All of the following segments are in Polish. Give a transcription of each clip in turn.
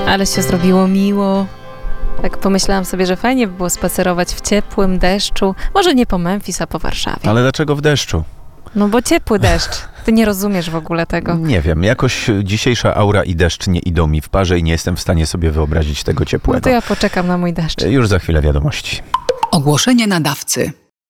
Ale się zrobiło miło. Tak pomyślałam sobie, że fajnie by było spacerować w ciepłym deszczu. Może nie po Memphis, a po Warszawie. Ale dlaczego w deszczu? No bo ciepły deszcz. Ty nie rozumiesz w ogóle tego. Nie wiem, jakoś dzisiejsza aura i deszcz nie idą mi w parze i nie jestem w stanie sobie wyobrazić tego ciepłego. No to ja poczekam na mój deszcz. Już za chwilę wiadomości. Ogłoszenie nadawcy.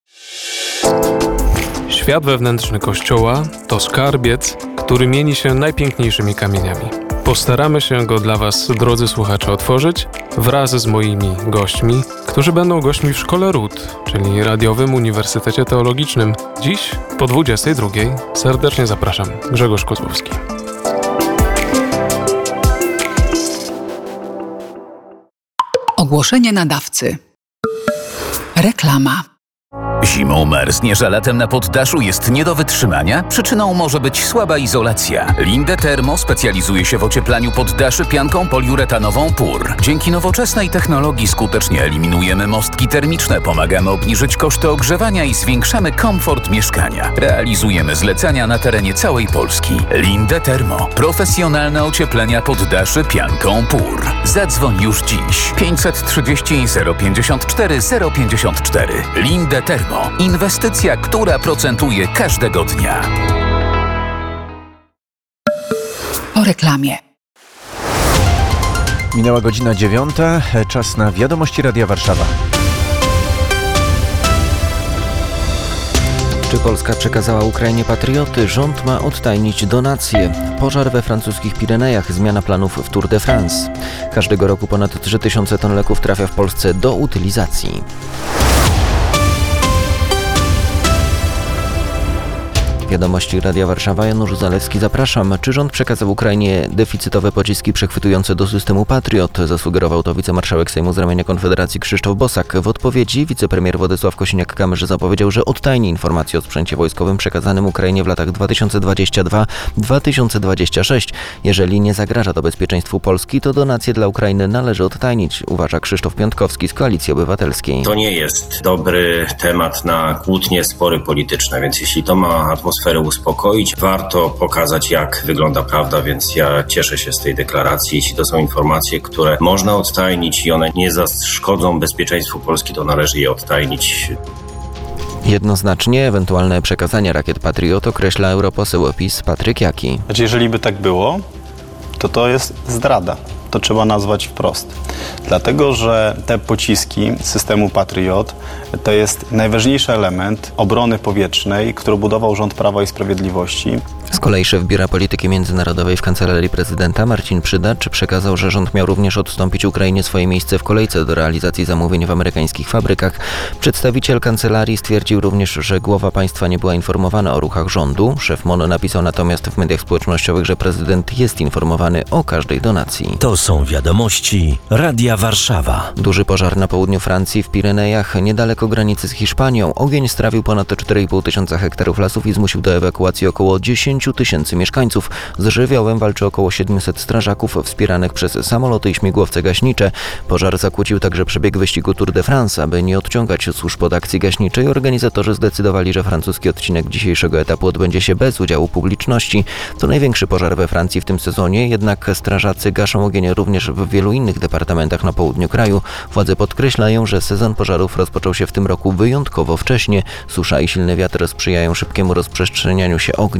Świat wewnętrzny Kościoła to skarbiec, który mieni się najpiękniejszymi kamieniami. Postaramy się go dla Was, drodzy słuchacze, otworzyć wraz z moimi gośćmi, którzy będą gośćmi w Szkole Ród, czyli Radiowym Uniwersytecie Teologicznym. Dziś po 22:00 serdecznie zapraszam. Grzegorz Kozłowski. Ogłoszenie nadawcy. Reklama. Zimą marznie, że latem na poddaszu jest nie do wytrzymania? Przyczyną może być słaba izolacja. Linde Thermo specjalizuje się w ocieplaniu poddaszy pianką poliuretanową PUR. Dzięki nowoczesnej technologii skutecznie eliminujemy mostki termiczne, pomagamy obniżyć koszty ogrzewania i zwiększamy komfort mieszkania. Realizujemy zlecenia na terenie całej Polski. Linde Thermo. Profesjonalne ocieplenia poddaszy pianką PUR. Zadzwoń już dziś. 530 054 054. Linde Thermo. Inwestycja, która procentuje każdego dnia. Po reklamie. Minęła godzina 9:00, czas na wiadomości Radia Warszawa. Czy Polska przekazała Ukrainie patrioty? Rząd ma odtajnić donacje. Pożar we francuskich Pirenejach, zmiana planów w Tour de France. Każdego roku ponad 3000 ton leków trafia w Polsce do utylizacji. Wiadomości Radia Warszawa, Janusz Zalewski, zapraszam. Czy rząd przekazał Ukrainie deficytowe pociski przechwytujące do systemu Patriot? Zasugerował to wicemarszałek Sejmu z ramienia Konfederacji Krzysztof Bosak. W odpowiedzi wicepremier Władysław Kosiniak-Kamysz zapowiedział, że odtajni informacje o sprzęcie wojskowym przekazanym Ukrainie w latach 2022-2026. Jeżeli nie zagraża to bezpieczeństwu Polski, to donacje dla Ukrainy należy odtajnić, uważa Krzysztof Piątkowski z Koalicji Obywatelskiej. To nie jest dobry temat na kłótnie, spory polityczne, więc jeśli to ma atmosferę uspokoić, warto pokazać, jak wygląda prawda, więc ja cieszę się z tej deklaracji. Jeśli to są informacje, które można odtajnić i one nie zaszkodzą bezpieczeństwu Polski, to należy je odtajnić. Jednoznacznie ewentualne przekazanie rakiet Patriot określa europoseł PiS Patryk Jaki. Jeżeli by tak było, to jest zdrada. To trzeba nazwać wprost. Dlatego, że te pociski systemu Patriot to jest najważniejszy element obrony powietrznej, którą budował rząd Prawa i Sprawiedliwości. Z kolei szef Biura Polityki Międzynarodowej w Kancelarii Prezydenta Marcin Przydacz przekazał, że rząd miał również odstąpić Ukrainie swoje miejsce w kolejce do realizacji zamówień w amerykańskich fabrykach. Przedstawiciel kancelarii stwierdził również, że głowa państwa nie była informowana o ruchach rządu. Szef MON napisał natomiast w mediach społecznościowych, że prezydent jest informowany o każdej donacji. To są wiadomości Radia Warszawa. Duży pożar na południu Francji w Pirenejach, niedaleko granicy z Hiszpanią. Ogień strawił ponad 4,5 tysiąca hektarów lasów i zmusił do ewakuacji około 10 tysięcy mieszkańców. Z żywiołem walczy około 700 strażaków wspieranych przez samoloty i śmigłowce gaśnicze. Pożar zakłócił także przebieg wyścigu Tour de France. Aby nie odciągać służb od akcji gaśniczej, organizatorzy zdecydowali, że francuski odcinek dzisiejszego etapu odbędzie się bez udziału publiczności. To największy pożar we Francji w tym sezonie, jednak strażacy gaszą ogień również w wielu innych departamentach na południu kraju. Władze podkreślają, że sezon pożarów rozpoczął się w tym roku wyjątkowo wcześnie. Susza i silny wiatr sprzyjają szybkiemu rozprzestrzenianiu się ognia.